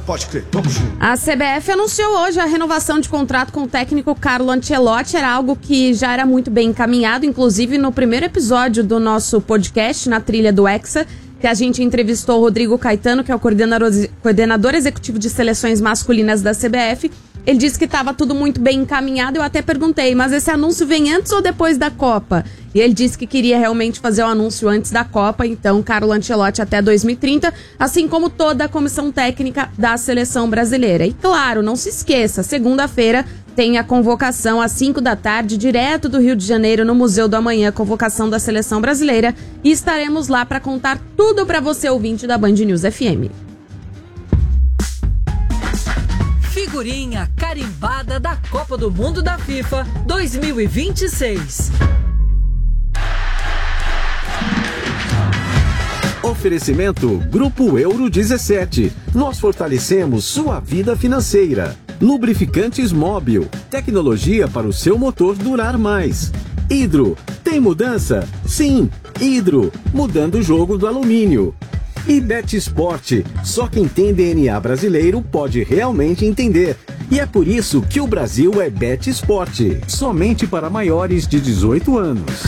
Pode crer, vamos junto. A CBF anunciou hoje a renovação de contrato com o técnico Carlo Ancelotti. Era algo que já era muito bem encaminhado, inclusive no primeiro episódio do nosso podcast, na trilha do Hexa, que a gente entrevistou o Rodrigo Caetano, que é o coordenador executivo de seleções masculinas da CBF. Ele disse que estava tudo muito bem encaminhado. Eu até perguntei, mas esse anúncio vem antes ou depois da Copa? E ele disse que queria realmente fazer o anúncio antes da Copa. Então, Carlo Ancelotti até 2030, assim como toda a comissão técnica da seleção brasileira. E claro, não se esqueça, segunda-feira tem a convocação às 5 da tarde, direto do Rio de Janeiro, no Museu do Amanhã, convocação da seleção brasileira. E estaremos lá para contar tudo para você, ouvinte da Band News FM. Figurinha carimbada da Copa do Mundo da FIFA 2026. Oferecimento Grupo Euro 17. Nós fortalecemos sua vida financeira. Lubrificantes Móbil. Tecnologia para o seu motor durar mais. Hidro. Tem mudança? Sim. Hidro. Mudando o jogo do alumínio. E BetSport, só quem tem DNA brasileiro pode realmente entender. E é por isso que o Brasil é BetSport, somente para maiores de 18 anos.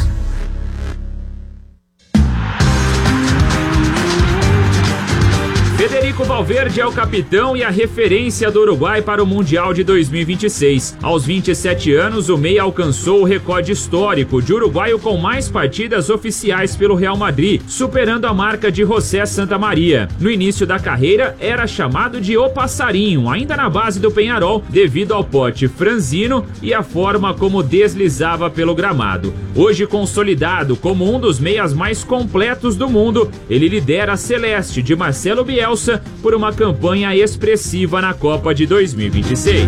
Federico Valverde é o capitão e a referência do Uruguai para o Mundial de 2026. Aos 27 anos, o meia alcançou o recorde histórico de uruguaio com mais partidas oficiais pelo Real Madrid, superando a marca de José Santamaria. No início da carreira, era chamado de O Passarinho, ainda na base do Peñarol, devido ao porte franzino e a forma como deslizava pelo gramado. Hoje consolidado como um dos meias mais completos do mundo, ele lidera a Celeste de Marcelo Bielsa por uma campanha expressiva na Copa de 2026.